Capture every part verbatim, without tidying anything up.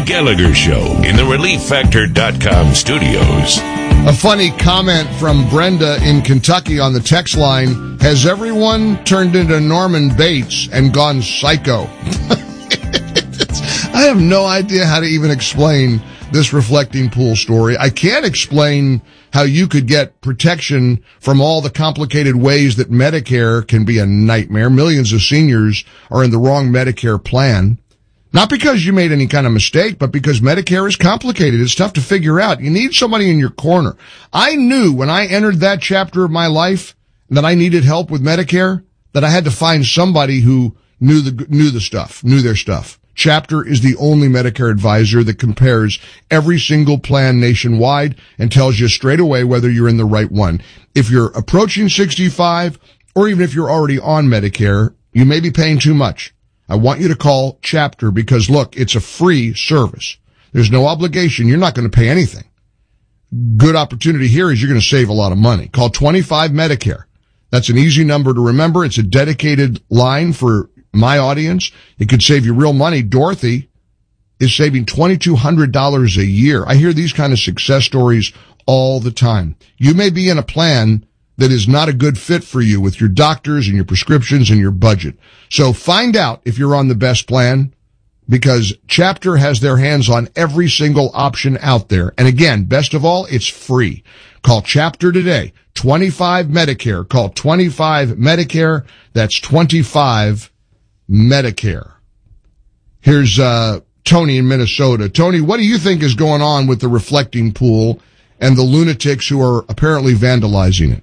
Gallagher Show in the relief factor dot com studios. A funny comment from Brenda in Kentucky on the text line. Has everyone turned into Norman Bates and gone psycho? I have no idea how to even explain this reflecting pool story. I can't explain how you could get protection from all the complicated ways that Medicare can be a nightmare. Millions of seniors are in the wrong Medicare plan. Not because you made any kind of mistake, but because Medicare is complicated. It's tough to figure out. You need somebody in your corner. I knew when I entered that chapter of my life that I needed help with Medicare, that I had to find somebody who knew the, knew the stuff, knew their stuff. Chapter is the only Medicare advisor that compares every single plan nationwide and tells you straight away whether you're in the right one. If you're approaching sixty-five, or even if you're already on Medicare, you may be paying too much. I want you to call Chapter because, look, it's a free service. There's no obligation. You're not going to pay anything. Good opportunity here is you're going to save a lot of money. Call twenty-five Medicare. That's an easy number to remember. It's a dedicated line for my audience. It could save you real money. Dorothy is saving twenty-two hundred dollars a year. I hear these kind of success stories all the time. You may be in a plan that is not a good fit for you with your doctors and your prescriptions and your budget. So find out if you're on the best plan, because Chapter has their hands on every single option out there. And again, best of all, it's free. Call Chapter today. twenty-five Medicare. Call twenty-five Medicare. That's twenty-five Medicare. Here's uh Tony in Minnesota. Tony, what do you think is going on with the reflecting pool and the lunatics who are apparently vandalizing it?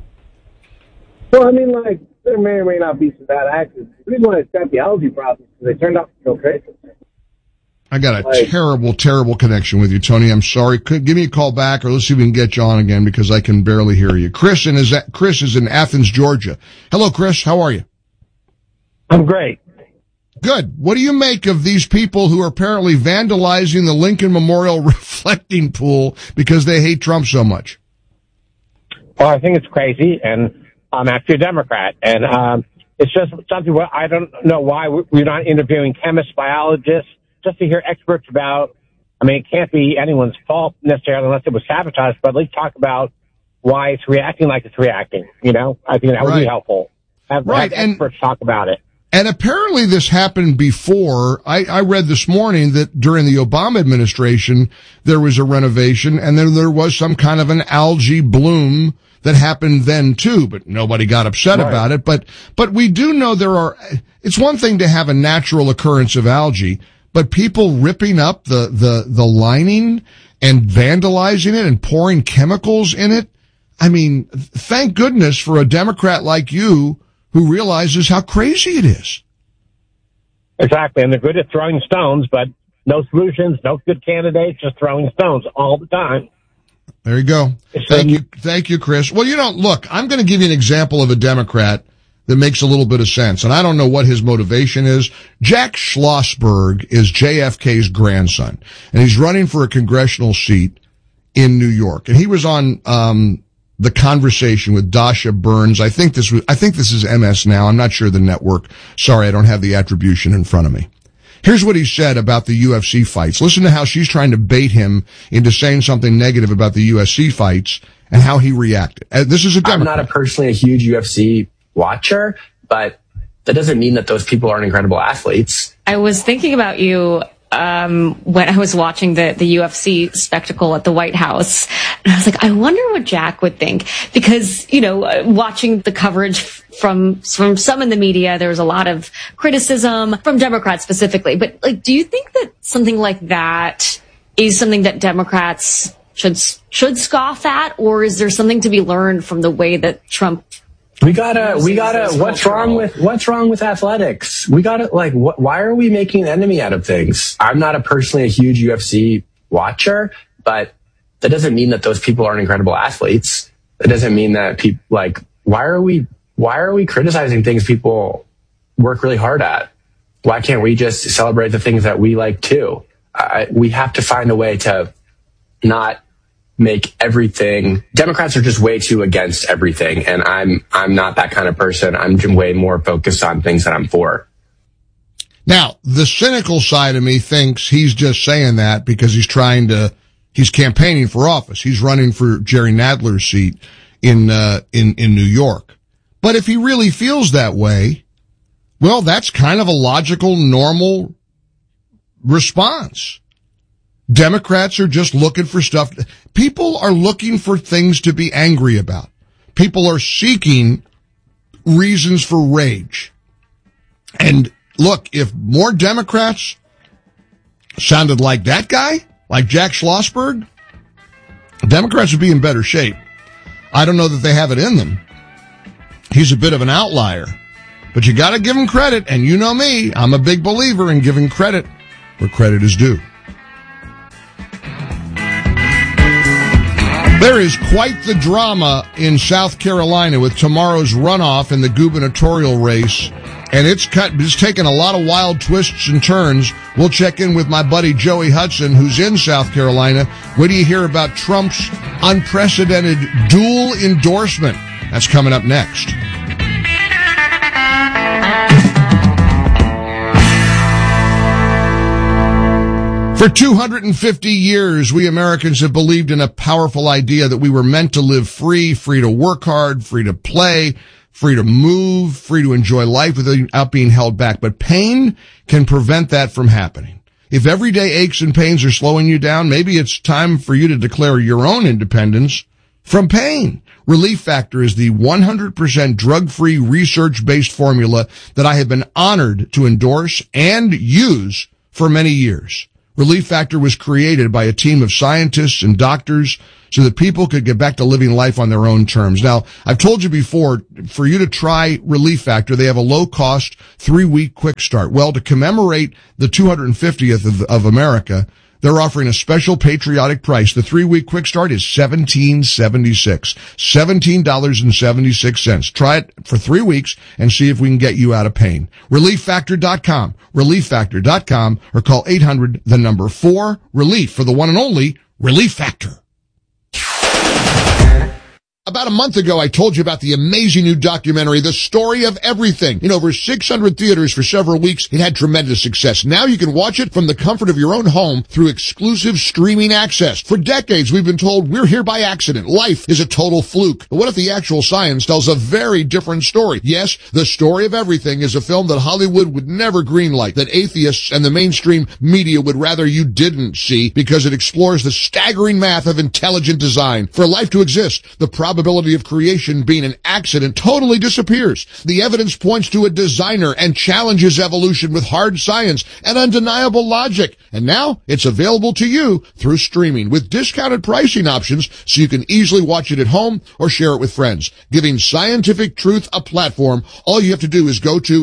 Well, I mean, like, there may or may not be some bad actors. The reason why I stopped the algae process is they turned out to go crazy. I got a like, terrible, terrible connection with you, Tony. I'm sorry. Could, give me a call back, or let's see if we can get you on again, because I can barely hear you. Chris, in is, Chris is in Athens, Georgia. Hello, Chris. How are you? I'm great. Good. What do you make of these people who are apparently vandalizing the Lincoln Memorial reflecting pool because they hate Trump so much? Well, I think it's crazy, and I'm actually a Democrat, and um, it's just something where I don't know why we're not interviewing chemists, biologists, just to hear experts about. I mean, it can't be anyone's fault necessarily unless it was sabotaged, but at least talk about why it's reacting like it's reacting. You know, I think that would right. be helpful. Have, right. have experts and, talk about it. And apparently this happened before. I, I read this morning that during the Obama administration, there was a renovation, and then there was some kind of an algae bloom that happened then too, but nobody got upset right. about it. But, but we do know there are, it's one thing to have a natural occurrence of algae, but people ripping up the, the, the lining and vandalizing it and pouring chemicals in it. I mean, thank goodness for a Democrat like you who realizes how crazy it is. Exactly. And they're good at throwing stones, but no solutions, no good candidates, just throwing stones all the time. There you go. Thank you. Thank you, Chris. Well, you know, look, I'm going to give you an example of a Democrat that makes a little bit of sense, and I don't know what his motivation is. Jack Schlossberg is J F K's grandson, and he's running for a congressional seat in New York. And he was on um The Conversation with Dasha Burns. I think this was, I think this is M S Now. I'm not sure the network. Sorry, I don't have the attribution in front of me. Here's what he said about the U F C fights. Listen to how she's trying to bait him into saying something negative about the U F C fights and how he reacted. Uh, this is a Democrat. I'm not a personally a huge U F C watcher, but that doesn't mean that those people aren't incredible athletes. I was thinking about you um when I was watching the the U F C spectacle at the White House, and I was like, I wonder what Jack would think, because, you know, uh, watching the coverage from from some in the media, there was a lot of criticism from Democrats specifically. But, like, do you think that something like that is something that Democrats should should scoff at, or is there something to be learned from the way that Trump? We gotta, we gotta, what's wrong with, what's wrong with athletics? We gotta, like, wh- why are we making an enemy out of things? I'm not a personally a huge U F C watcher, but that doesn't mean that those people aren't incredible athletes. That doesn't mean that people, like, why are we, why are we criticizing things people work really hard at? Why can't we just celebrate the things that we like too? I, we have to find a way to not make everything. Democrats are just way too against everything, and I'm I'm not that kind of person. I'm way more focused on things that I'm for. Now, the cynical side of me thinks he's just saying that because he's trying to, he's campaigning for office. He's running for Jerry Nadler's seat in, uh, in, in New York. But if he really feels that way, well, that's kind of a logical, normal response. Democrats are just looking for stuff. People are looking for things to be angry about. People are seeking reasons for rage. And look, if more Democrats sounded like that guy, like Jack Schlossberg, Democrats would be in better shape. I don't know that they have it in them. He's a bit of an outlier, but you got to give him credit. And you know me, I'm a big believer in giving credit where credit is due. There is quite the drama in South Carolina with tomorrow's runoff in the gubernatorial race, and it's cut, it's taken a lot of wild twists and turns. We'll check in with my buddy Joey Hudson, who's in South Carolina. What do you hear about Trump's unprecedented dual endorsement? That's coming up next. For two hundred fifty years, we Americans have believed in a powerful idea that we were meant to live free, free to work hard, free to play, free to move, free to enjoy life without being held back. But pain can prevent that from happening. If everyday aches and pains are slowing you down, maybe it's time for you to declare your own independence from pain. Relief Factor is the one hundred percent drug-free, research-based formula that I have been honored to endorse and use for many years. Relief Factor was created by a team of scientists and doctors so that people could get back to living life on their own terms. Now, I've told you before, for you to try Relief Factor, they have a low-cost, three-week quick start. Well, to commemorate the two hundred fiftieth of, of America, they're offering a special patriotic price. The three-week quick start is seventeen seventy-six, seventeen dollars and seventy-six cents. Try it for three weeks and see if we can get you out of pain. relief factor dot com, relief factor dot com, or call eight hundred, the number four, relief for the one and only Relief Factor. About a month ago, I told you about the amazing new documentary, The Story of Everything. In over six hundred theaters for several weeks, it had tremendous success. Now you can watch it from the comfort of your own home through exclusive streaming access. For decades, we've been told we're here by accident. Life is a total fluke. But what if the actual science tells a very different story? Yes, The Story of Everything is a film that Hollywood would never greenlight, that atheists and the mainstream media would rather you didn't see, because it explores the staggering math of intelligent design. For life to exist, the probability probability of creation being an accident totally disappears. The evidence points to a designer and challenges evolution with hard science and undeniable logic. And now it's available to you through streaming with discounted pricing options so you can easily watch it at home or share it with friends. Giving scientific truth a platform, all you have to do is go to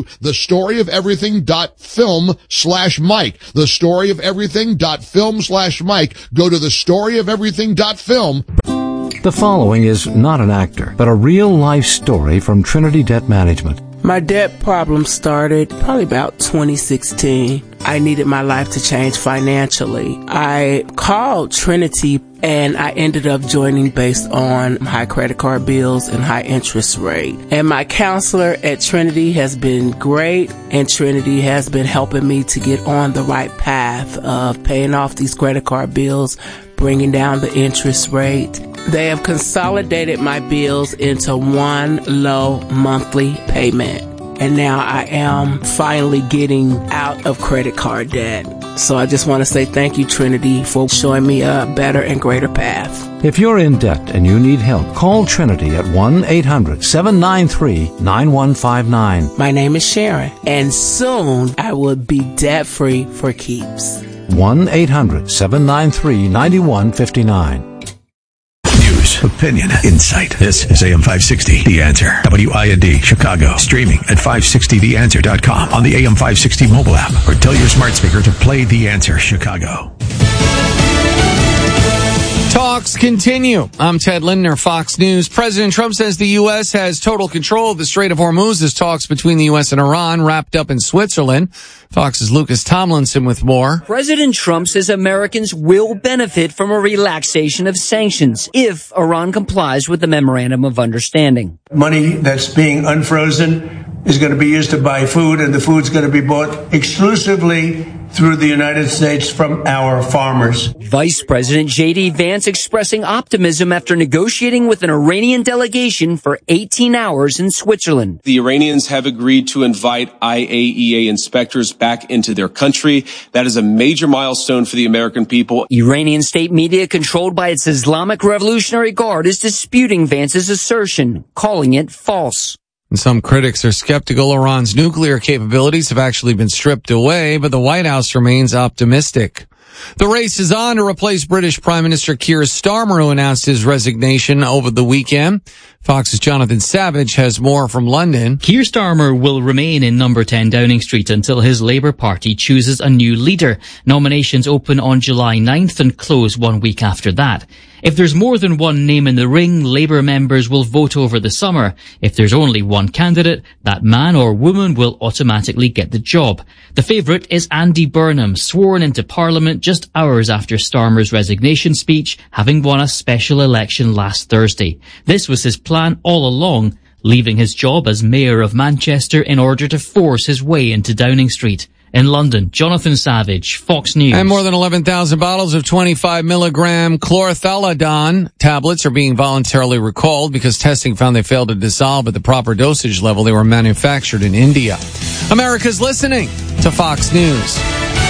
thestoryofeverything.film slash Mike. Thestoryofeverything.film slash Mike. Go to thestoryofeverything.film. The following is not an actor, but a real-life story from Trinity Debt Management. My debt problem started probably about twenty sixteen. I needed my life to change financially. I called Trinity and I ended up joining based on high credit card bills and high interest rate. And my counselor at Trinity has been great, and Trinity has been helping me to get on the right path of paying off these credit card bills, bringing down the interest rate. They have consolidated my bills into one low monthly payment. And now I am finally getting out of credit card debt. So I just want to say thank you, Trinity, for showing me a better and greater path. If you're in debt and you need help, call Trinity at one eight hundred seven nine three nine one five nine. My name is Sharon, and soon I will be debt-free for keeps. one eight hundred seven nine three nine one five nine. News, opinion, insight. This is A M five sixty, The Answer. W I N D, Chicago. Streaming at five sixty the answer dot com on the A M five sixty mobile app, or tell your smart speaker to play The Answer Chicago. Talks continue. I'm Ted Lindner, Fox News. President Trump says the U S has total control of the Strait of Hormuz as talks between the U S and Iran wrapped up in Switzerland. Fox's Lucas Tomlinson with more. President Trump says Americans will benefit from a relaxation of sanctions if Iran complies with the Memorandum of Understanding. Money that's being unfrozen is going to be used to buy food, and the food's going to be bought exclusively through the United States from our farmers. Vice President J D Vance expressing optimism after negotiating with an Iranian delegation for eighteen hours in Switzerland. The Iranians have agreed to invite I A E A inspectors back into their country. That is a major milestone for the American people. Iranian state media controlled by its Islamic Revolutionary Guard is disputing Vance's assertion, calling it false. And some critics are skeptical Iran's nuclear capabilities have actually been stripped away, but the White House remains optimistic. The race is on to replace British Prime Minister Keir Starmer, who announced his resignation over the weekend. Fox's Jonathan Savage has more from London. Keir Starmer will remain in number ten Downing Street until his Labour Party chooses a new leader. Nominations open on July ninth and close one week after that. If there's more than one name in the ring, Labour members will vote over the summer. If there's only one candidate, that man or woman will automatically get the job. The favourite is Andy Burnham, sworn into Parliament just hours after Starmer's resignation speech, having won a special election last Thursday. This was his plan all along, leaving his job as Mayor of Manchester in order to force his way into Downing Street. In London, Jonathan Savage, Fox News. And more than eleven thousand bottles of twenty-five milligram chlorthalidone tablets are being voluntarily recalled because testing found they failed to dissolve at the proper dosage level. They were manufactured in India. America's listening to Fox News.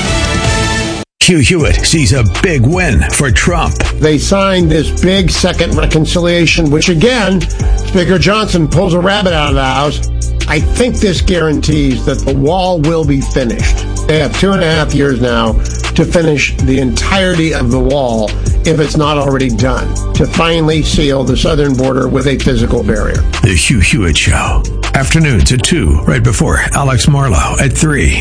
Hugh Hewitt sees a big win for Trump. They signed this big second reconciliation, which again, Speaker Johnson pulls a rabbit out of the house. I think this guarantees that the wall will be finished. They have two and a half years now to finish the entirety of the wall, if it's not already done, to finally seal the southern border with a physical barrier. The Hugh Hewitt Show. Afternoons at two, right before Alex Marlowe at three.